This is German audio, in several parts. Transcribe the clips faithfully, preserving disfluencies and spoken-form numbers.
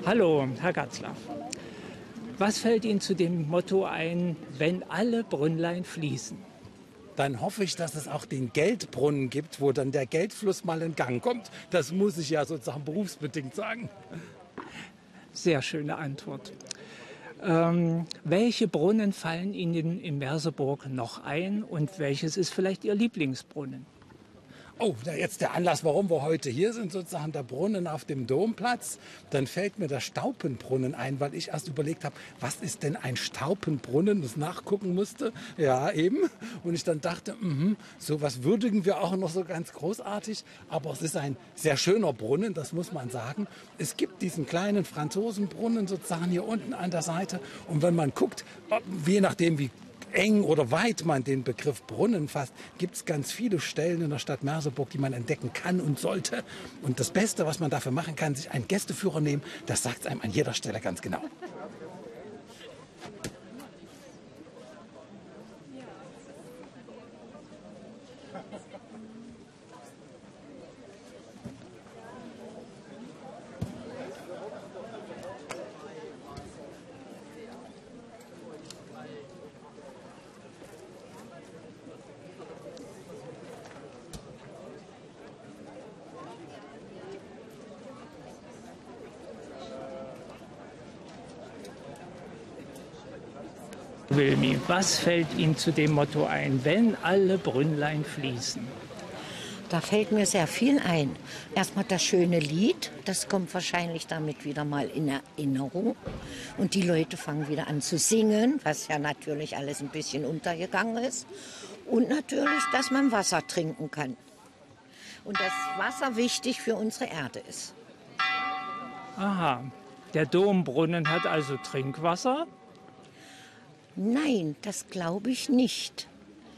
Hallo, Herr Gatzlaff. Was fällt Ihnen zu dem Motto ein, wenn alle Brünnlein fließen? Dann hoffe ich, dass es auch den Geldbrunnen gibt, wo dann der Geldfluss mal in Gang kommt. Das muss ich ja sozusagen berufsbedingt sagen. Sehr schöne Antwort. Ähm, welche Brunnen fallen Ihnen in Merseburg noch ein und welches ist vielleicht Ihr Lieblingsbrunnen? Oh, da jetzt der Anlass, warum wir heute hier sind, sozusagen der Brunnen auf dem Domplatz. Dann fällt mir der Staupenbrunnen ein, weil ich erst überlegt habe, was ist denn ein Staupenbrunnen, das nachgucken musste. Ja, eben. Und ich dann dachte, mh, sowas würdigen wir auch noch so ganz großartig. Aber es ist ein sehr schöner Brunnen, das muss man sagen. Es gibt diesen kleinen Franzosenbrunnen sozusagen hier unten an der Seite. Und wenn man guckt, je nachdem wie eng oder weit man den Begriff Brunnen fasst, gibt es ganz viele Stellen in der Stadt Merseburg, die man entdecken kann und sollte. Und das Beste, was man dafür machen kann, sich einen Gästeführer nehmen, das sagt es einem an jeder Stelle ganz genau. Wilmi, was fällt Ihnen zu dem Motto ein, wenn alle Brünnlein fließen? Da fällt mir sehr viel ein. Erstmal das schöne Lied, das kommt wahrscheinlich damit wieder mal in Erinnerung. Und die Leute fangen wieder an zu singen, was ja natürlich alles ein bisschen untergegangen ist. Und natürlich, dass man Wasser trinken kann. Und dass Wasser wichtig für unsere Erde ist. Aha, der Dombrunnen hat also Trinkwasser? Nein, das glaube ich nicht.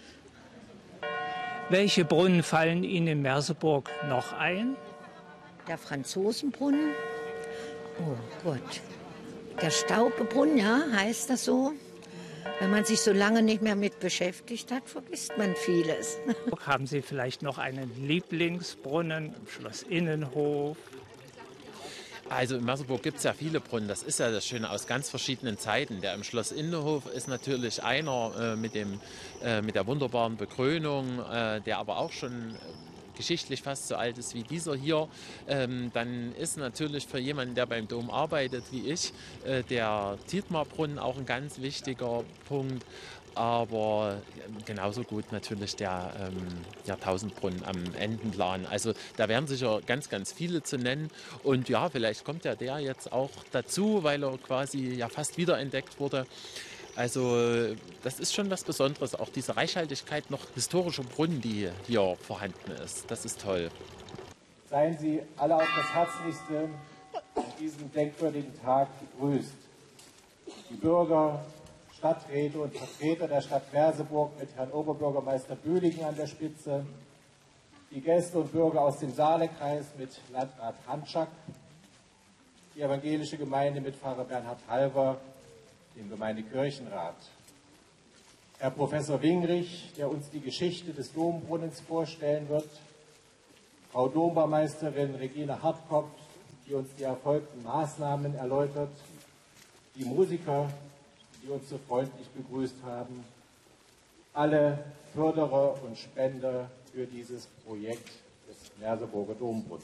Welche Brunnen fallen Ihnen in Merseburg noch ein? Der Franzosenbrunnen. Oh Gott. Der Staupebrunnen, ja, heißt das so? Wenn man sich so lange nicht mehr mit beschäftigt hat, vergisst man vieles. Haben Sie vielleicht noch einen Lieblingsbrunnen im Schloss Innenhof? Also in Merseburg gibt es ja viele Brunnen, das ist ja das Schöne, aus ganz verschiedenen Zeiten. Der im Schloss Innenhof ist natürlich einer äh, mit, dem, äh, mit der wunderbaren Bekrönung, äh, der aber auch schon geschichtlich fast so alt ist wie dieser hier. Ähm, dann ist natürlich für jemanden, der beim Dom arbeitet wie ich, äh, der Dietmar-Brunnen auch ein ganz wichtiger Punkt. Aber genauso gut natürlich der ähm, Jahrtausendbrunnen am Endenplan. Also da wären sicher ganz, ganz viele zu nennen. Und ja, vielleicht kommt ja der jetzt auch dazu, weil er quasi ja fast wiederentdeckt wurde. Also das ist schon was Besonderes, auch diese Reichhaltigkeit noch historischer Brunnen, die hier vorhanden ist. Das ist toll. Seien Sie alle auf das Herzlichste an diesem denkwürdigen Tag begrüßt. Die Bürger, Stadträte und Vertreter der Stadt Merseburg mit Herrn Oberbürgermeister Bühlingen an der Spitze, die Gäste und Bürger aus dem Saalekreis mit Landrat Hanschak, die evangelische Gemeinde mit Pfarrer Bernhard Halver, dem Gemeindekirchenrat, Herr Professor Wingrich, der uns die Geschichte des Dombrunnens vorstellen wird, Frau Dombaumeisterin Regina Hartkopf, die uns die erfolgten Maßnahmen erläutert, die Musiker, die uns so freundlich begrüßt haben, alle Förderer und Spender für dieses Projekt des Merseburger Dombrunnens.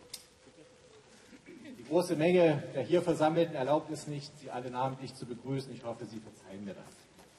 Die große Menge der hier Versammelten erlaubt es nicht, Sie alle namentlich zu begrüßen. Ich hoffe, Sie verzeihen mir das.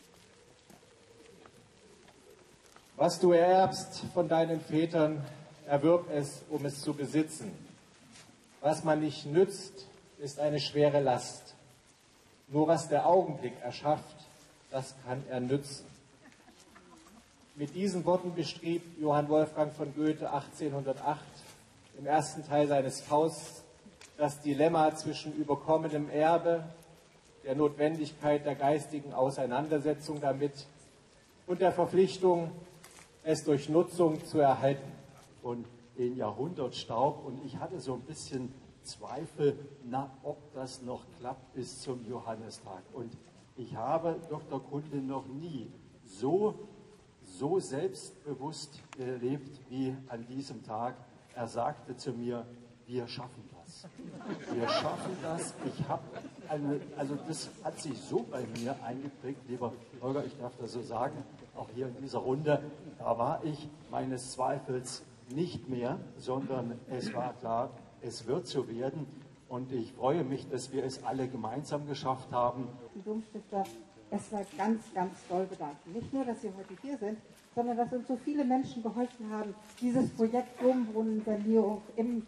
Was du ererbst von deinen Vätern, erwirb es, um es zu besitzen. Was man nicht nützt, ist eine schwere Last. Nur was der Augenblick erschafft, das kann er nützen. Mit diesen Worten beschrieb Johann Wolfgang von Goethe achtzehnhundertacht im ersten Teil seines Fausts das Dilemma zwischen überkommenem Erbe, der Notwendigkeit der geistigen Auseinandersetzung damit und der Verpflichtung, es durch Nutzung zu erhalten. Und den Jahrhundertstaub, und ich hatte so ein bisschen Zweifel, na, ob das noch klappt bis zum Johannistag. Und ich habe Doktor Kunde noch nie so, so selbstbewusst erlebt wie an diesem Tag. Er sagte zu mir, wir schaffen das. das. Wir schaffen das. Ich habe eine, also das hat sich so bei mir eingeprägt, lieber Holger, ich darf das so sagen, auch hier in dieser Runde, da war ich meines Zweifels nicht mehr, sondern es war klar, es wird so werden. Und ich freue mich, dass wir es alle gemeinsam geschafft haben. Die Domstifter erstmal ganz, ganz doll bedanken. Nicht nur, dass Sie heute hier sind, sondern dass uns so viele Menschen geholfen haben, dieses Projekt Dombrunnensanierung im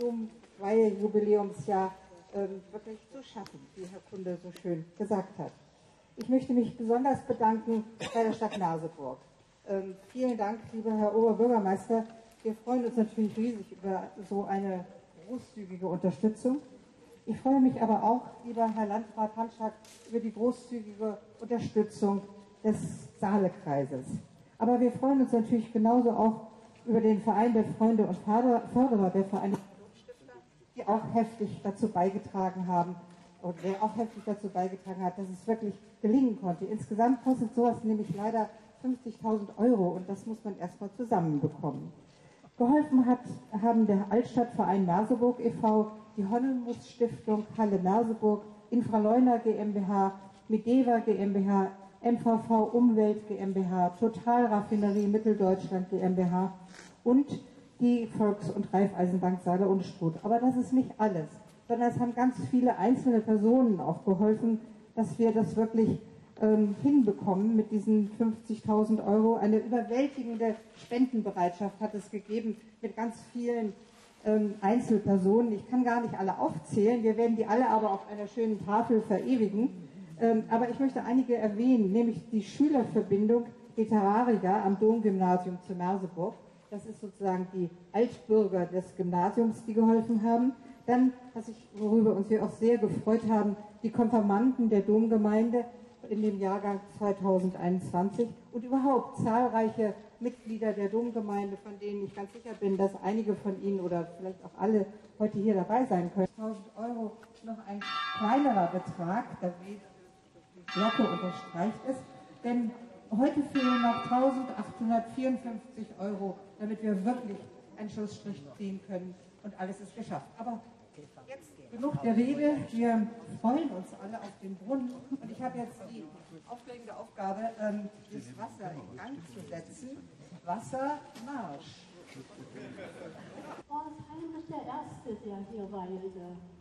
Domweihe-Jubiläumsjahr ähm, wirklich zu schaffen, wie Herr Kunde so schön gesagt hat. Ich möchte mich besonders bedanken bei der Stadt Merseburg. Ähm, vielen Dank, lieber Herr Oberbürgermeister. Wir freuen uns natürlich riesig über so eine großzügige Unterstützung. Ich freue mich aber auch, lieber Herr Landrat Hanschak, über die großzügige Unterstützung des Saalekreises. Aber wir freuen uns natürlich genauso auch über den Verein der Freunde und Förderer der Vereinigten Domstifter, die auch heftig dazu beigetragen haben, und der auch heftig dazu beigetragen hat, dass es wirklich gelingen konnte. Insgesamt kostet sowas nämlich leider fünfzigtausend Euro und das muss man erstmal zusammenbekommen. Geholfen hat, haben der Altstadtverein Merseburg e V, die Honnemus Stiftung Halle Merseburg, Infraleuna GmbH, Medeva GmbH, M V V Umwelt GmbH, Total Raffinerie Mitteldeutschland GmbH und die Volks- und Raiffeisenbank Saale und Struth. Aber das ist nicht alles, sondern es haben ganz viele einzelne Personen auch geholfen, dass wir das wirklich ähm, hinbekommen mit diesen fünfzigtausend Euro. Eine überwältigende Spendenbereitschaft hat es gegeben mit ganz vielen ähm, Einzelpersonen. Ich kann gar nicht alle aufzählen, wir werden die alle aber auf einer schönen Tafel verewigen. Ähm, aber ich möchte einige erwähnen, nämlich die Schülerverbindung Literarica am Domgymnasium zu Merseburg. Das ist sozusagen die Altbürger des Gymnasiums, die geholfen haben. Dann, was ich, worüber uns wir auch sehr gefreut haben, die Konfirmanden der Domgemeinde in dem Jahrgang zweitausendeinundzwanzig und überhaupt zahlreiche Mitglieder der Domgemeinde, von denen ich ganz sicher bin, dass einige von Ihnen oder vielleicht auch alle heute hier dabei sein können. tausend Euro noch ein kleinerer Betrag, da die Glocke unterstreicht es, denn heute fehlen noch eintausendachthundertvierundfünfzig Euro, damit wir wirklich einen Schlussstrich ziehen können und alles ist geschafft. Aber jetzt genug der Rede, wir freuen uns alle auf den Brunnen und ich habe jetzt die aufregende Aufgabe, ähm, das Wasser in Gang zu setzen. Wassermarsch. War es Heinrich der Erste, der hier weilte?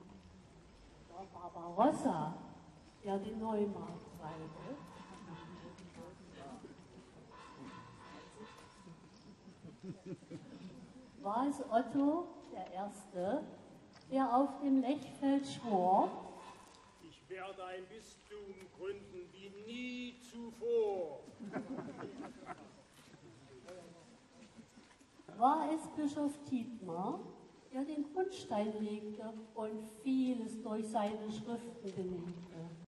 War Barbarossa, der den Neumarkt weilte? War es Otto der Erste, der auf dem Lechfeld schwor? Ich werde ein Bistum gründen wie nie zuvor. War es Bischof Tietmar, der den Grundstein legte und vieles durch seine Schriften belegte?